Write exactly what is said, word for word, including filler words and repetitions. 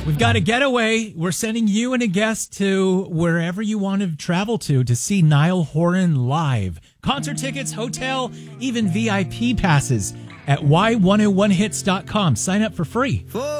We've got a getaway. We're sending you and a guest to wherever you want to travel to to see Niall Horan live. Concert tickets, hotel, even V I P passes at y one oh one hits dot com. Sign up for free. For